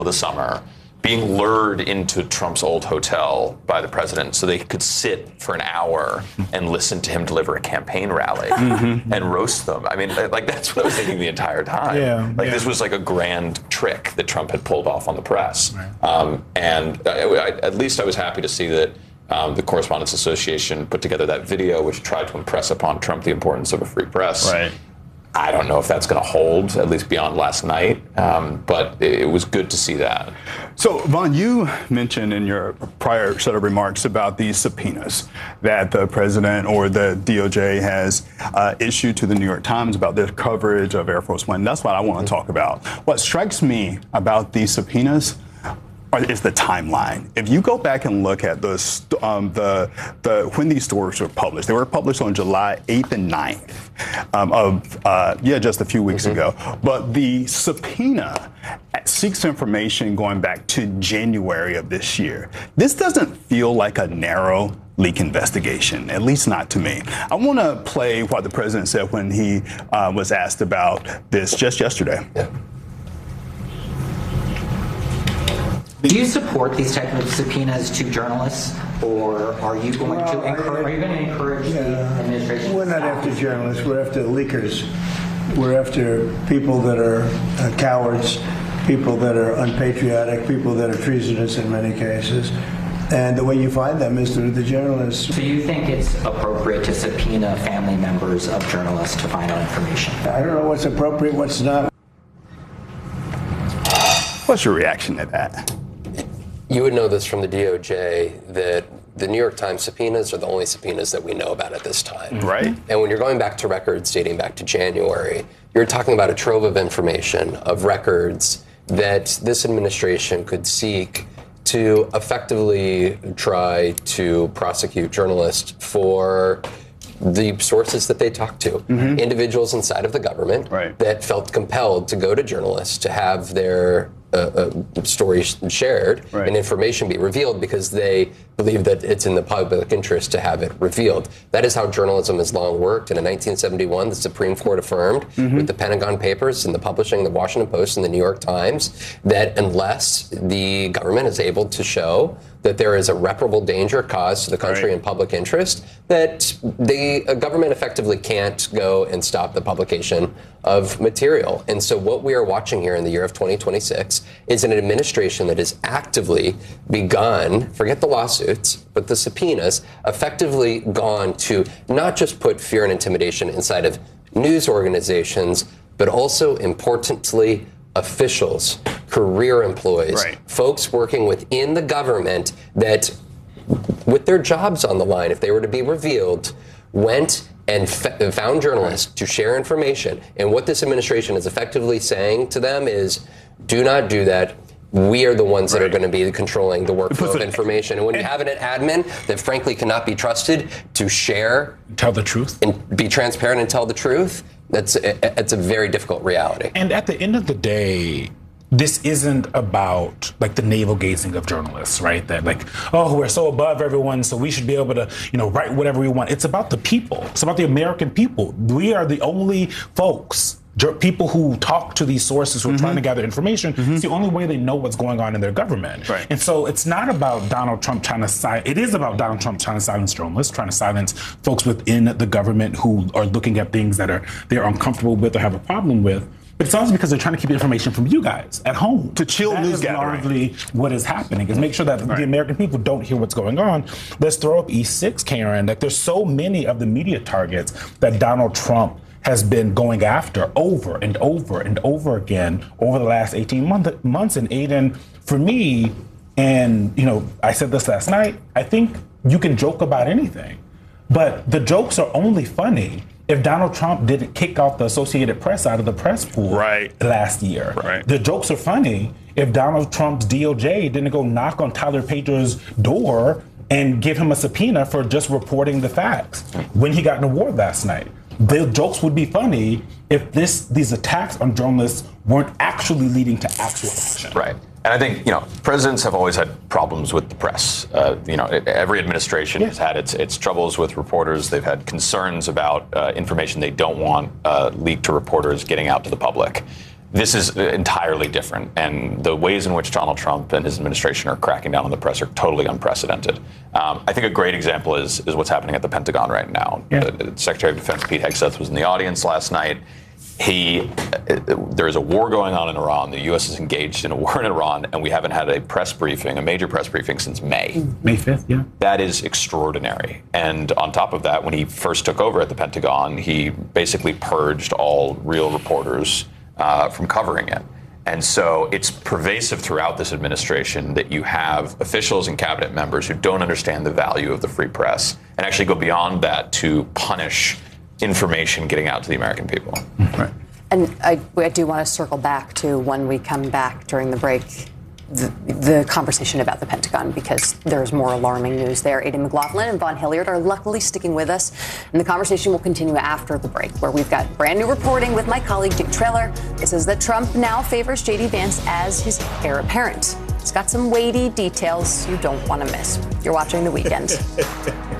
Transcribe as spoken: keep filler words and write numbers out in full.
of the summer, being lured into Trump's old hotel by the president so they could sit for an hour and listen to him deliver a campaign rally mm-hmm. and roast them. I mean, like, that's what I was thinking the entire time. Yeah, like, yeah. this was like a grand trick that Trump had pulled off on the press. Right. Um, and I, I, at least I was happy to see that um, the Correspondents Association put together that video which tried to impress upon Trump the importance of a free press. Right. I don't know if that's going to hold, at least beyond last night, um, but it, it was good to see that. So, Vaughn, you mentioned in your prior set of remarks about these subpoenas that the president or the D O J has uh, issued to the New York Times about their coverage of Air Force One. That's what I want to talk about. What strikes me about these subpoenas is the timeline. If you go back and look at the, um, the, the when these stories were published, they were published on July eighth and ninth um, of, uh, yeah, just a few weeks mm-hmm. ago. But the subpoena seeks information going back to January of this year. This doesn't feel like a narrow leak investigation, at least not to me. I want to play what the president said when he uh, was asked about this just yesterday. Yeah. Do you support these type of subpoenas to journalists, or are you going well, to encourage? Are you going to encourage yeah, the administration? We're not after journalists. We're after leakers. We're after people that are uh, cowards, people that are unpatriotic, people that are treasonous in many cases. And the way you find them is through the journalists. So you think it's appropriate to subpoena family members of journalists to find out information? I don't know what's appropriate, what's not. What's your reaction to that? You would know this from the D O J that the New York Times subpoenas are the only subpoenas that we know about at this time. Right. And when you're going back to records dating back to January, you're talking about a trove of information, of records that this administration could seek to effectively try to prosecute journalists for the sources that they talked to, mm-hmm. individuals inside of the government right. that felt compelled to go to journalists to have their uh, uh, stories shared right. and information be revealed because they believe that it's in the public interest to have it revealed. That is how journalism has long worked. And in nineteen seventy-one, the Supreme Court affirmed mm-hmm. with the Pentagon Papers and the publishing of the Washington Post and the New York Times that unless the government is able to show that there is irreparable danger caused to the country right. and public interest, that the uh, government effectively can't go and stop the publication of material. And so what we are watching here in the year of twenty twenty-six is an administration that has actively begun, forget the lawsuits, but the subpoenas, effectively gone to not just put fear and intimidation inside of news organizations, but also, importantly, officials, career employees, right. folks working within the government that, with their jobs on the line, if they were to be revealed, went and f- found journalists to share information. And what this administration is effectively saying to them is, do not do that. We are the ones right. that are going to be controlling the workflow of information. And when you have an admin that frankly cannot be trusted to share, tell the truth, and be transparent and tell the truth, that's a, it's a very difficult reality. And at the end of the day, this isn't about like the navel gazing of journalists, right? That like, oh, we're so above everyone, so we should be able to, you know, write whatever we want. It's about the people. It's about the American people. We are the only folks, people who talk to these sources who are mm-hmm. trying to gather information. Mm-hmm. It's the only way they know what's going on in their government. Right. And so it's not about Donald Trump trying to silence, it is about Donald Trump trying to silence journalists, trying to silence folks within the government who are looking at things that are they're uncomfortable with or have a problem with. But it's also because they're trying to keep information from you guys at home. To chill that news is gathering. largely what is happening, is make sure that right. the American people don't hear what's going on. Let's throw up E six, Karen. Like, there's so many of the media targets that Donald Trump has been going after over and over and over again over the last eighteen month, months. And Aiden, for me, and you know, I said this last night, I think you can joke about anything, but the jokes are only funny if Donald Trump didn't kick out the Associated Press out of the press pool right. last year. Right. The jokes are funny if Donald Trump's D O J didn't go knock on Tyler Pager's door and give him a subpoena for just reporting the facts when he got an award last night. The jokes would be funny if this these attacks on journalists weren't actually leading to actual action. Right. And I think, you know, presidents have always had problems with the press. Uh, you know, every administration yeah. has had its its troubles with reporters. They've had concerns about uh, information they don't want uh, leaked to reporters getting out to the public. This is entirely different, and the ways in which Donald Trump and his administration are cracking down on the press are totally unprecedented. Um, I think a great example is is what's happening at the Pentagon right now. Yeah. The Secretary of Defense Pete Hegseth was in the audience last night. He, there is a war going on in Iran. The U S is engaged in a war in Iran, and we haven't had a press briefing, a major press briefing, since May. May fifth, yeah. That is extraordinary. And on top of that, when he first took over at the Pentagon, he basically purged all real reporters uh, from covering it. And so it's pervasive throughout this administration that you have officials and cabinet members who don't understand the value of the free press and actually go beyond that to punish information getting out to the American people. Right. And I, I do want to circle back to when we come back during the break, the, the conversation about the Pentagon, because there's more alarming news there. Aidan McLaughlin and Vaughn Hilliard are luckily sticking with us, and the conversation will continue after the break, where we've got brand new reporting with my colleague Dick Traylor. It says that Trump now favors J D Vance as his heir apparent. It's got some weighty details you don't want to miss. You're watching The Weekend.